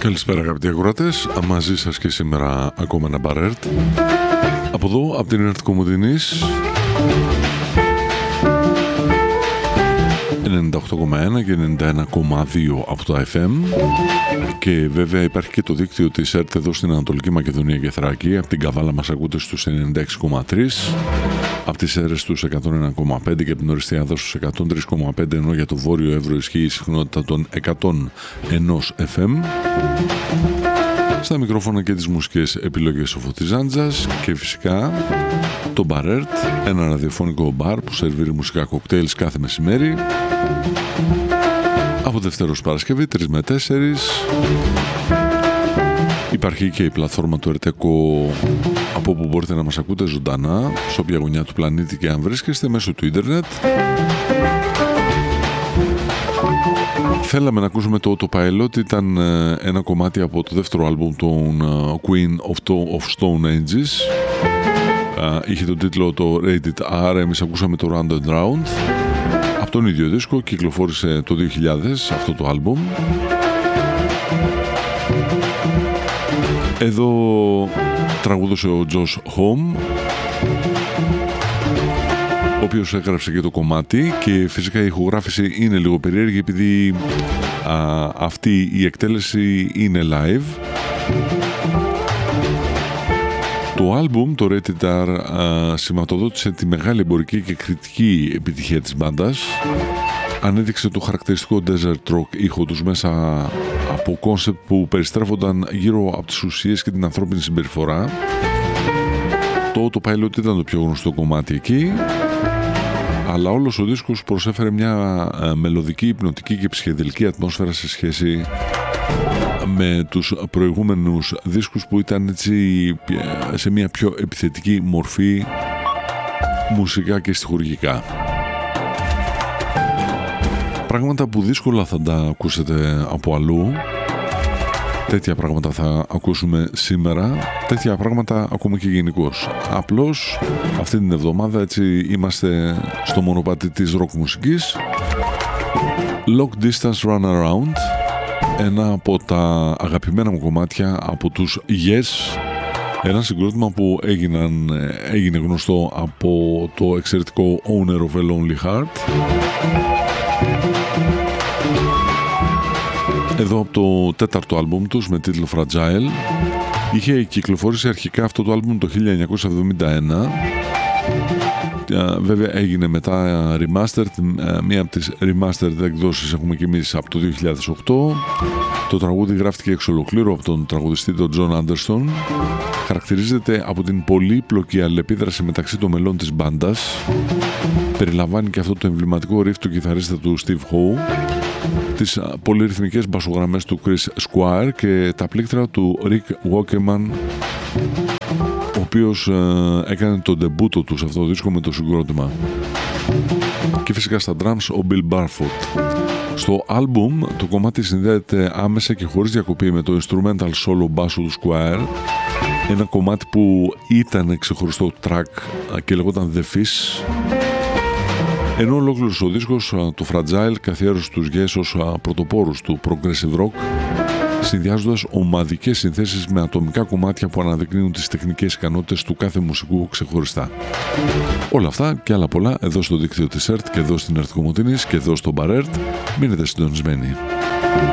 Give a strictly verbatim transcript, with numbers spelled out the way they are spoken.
Καλησπέρα αγαπητοί ακροατές, μαζί σας και σήμερα ακόμα ένα μπαρέρτ από εδώ, από την Ερτ Κομωτινής ενενήντα οκτώ κόμμα ένα και ενενήντα ένα κόμμα δύο από το εφ εμ, και βέβαια υπάρχει και το δίκτυο της ΕΡΤ εδώ στην Ανατολική Μακεδονία και Θράκη. Από την Καβάλα μας ακούτε στους ενενήντα έξι κόμμα τρία, από τις Σέρρες στους εκατόν ένα κόμμα πέντε και από την Οριστιάδα στους εκατόν τρία κόμμα πέντε, ενώ για το Βόρειο Εύρο ισχύει η συχνότητα των εκατόν ένα εφ εμ. Στα μικρόφωνα και τις μουσικές επιλογές ο Φώτης Ζάντζας και φυσικά το μπαρέρτ, ένα ραδιοφωνικό μπαρ που σερβίρει μουσικά κοκτέιλς κάθε μεσημέρι από Δευτέρα ως Παρασκευή τρεις με τέσσερις. Υπάρχει και η πλατφόρμα του Ερτεκό, από όπου μπορείτε να μας ακούτε ζωντανά σε όποια γωνιά του πλανήτη και αν βρίσκεστε, μέσω του ίντερνετ. Θέλαμε να ακούσουμε το Autopilot, ήταν ένα κομμάτι από το δεύτερο άλμπουμ των Queen of Stone Ages. Είχε τον τίτλο το Rated R, εμείς ακούσαμε το Round and Round. Από τον ίδιο δίσκο κυκλοφόρησε το δύο χιλιάδες αυτό το άλμπουμ. Εδώ τραγούδωσε ο Josh Homme, ο οποίος έγραψε και το κομμάτι, και φυσικά η ηχογράφηση είναι λίγο περίεργη επειδή α, αυτή η εκτέλεση είναι live. Το άλμπουμ, το Rated R, α, σηματοδότησε τη μεγάλη εμπορική και κριτική επιτυχία της μπάντας. Ανέδειξε το χαρακτηριστικό desert rock ήχο τους μέσα από κόνσεπτ που περιστρέφονταν γύρω από τις ουσίες και την ανθρώπινη συμπεριφορά. Το Autopilot ήταν το πιο γνωστό κομμάτι εκεί, αλλά όλος ο δίσκος προσέφερε μια μελωδική, υπνοτική και ψυχεδελική ατμόσφαιρα σε σχέση με τους προηγούμενους δίσκους που ήταν έτσι σε μια πιο επιθετική μορφή μουσικά και στιχουργικά. Πράγματα που δύσκολα θα τα ακούσετε από αλλού. Τέτοια πράγματα θα ακούσουμε σήμερα, τέτοια πράγματα ακούμε και γενικώς. Απλώς αυτή την εβδομάδα έτσι είμαστε στο μονοπάτι της ροκ μουσικής. Long Distance Run Around, ένα από τα αγαπημένα μου κομμάτια από τους Yes, ένα συγκρότημα που έγιναν, έγινε γνωστό από το εξαιρετικό Owner of a Lonely Heart. Εδώ από το τέταρτο άλμπουμ τους με τίτλο Fragile. Είχε κυκλοφορήσει αρχικά αυτό το άλμπουμ το χίλια εννιακόσια εβδομήντα ένα. Βέβαια έγινε μετά remastered. Μία από τις remastered εκδόσεις έχουμε και εμείς από το δύο χιλιάδες οκτώ. Το τραγούδι γράφτηκε εξ ολοκλήρου από τον τραγουδιστή τον John Anderson. Χαρακτηρίζεται από την πολύπλοκη αλληλεπίδραση μεταξύ των μελών της μπάντας. Περιλαμβάνει και αυτό το εμβληματικό riff του κιθαρίστα του Steve Howe, τις πολυρυθμικές μπασογραμμές του Chris Squire και τα πλήκτρα του Rick Wakeman, ο οποίος ε, έκανε το ντεμπούτο του σε αυτό το δίσκο με το συγκρότημα. Και φυσικά στα drums ο Bill Barfoot. Στο άλμπουμ το κομμάτι συνδέεται άμεσα και χωρίς διακοπή με το instrumental solo μπάσο του Squire, ένα κομμάτι που ήταν ξεχωριστό track και λεγόταν The Fish. Ενώ ολόκληρος ο δίσκος, το Fragile, καθιέρωσε τους Yes ως πρωτοπόρους του progressive rock, συνδυάζοντας ομαδικές συνθέσεις με ατομικά κομμάτια που αναδεικνύουν τις τεχνικές ικανότητες του κάθε μουσικού ξεχωριστά. Όλα αυτά και άλλα πολλά εδώ στο δίκτυο της ΕΡΤ και εδώ στην Ερτ Κομωτινής και εδώ στο μπαρέρτ. Μείνετε συντονισμένοι.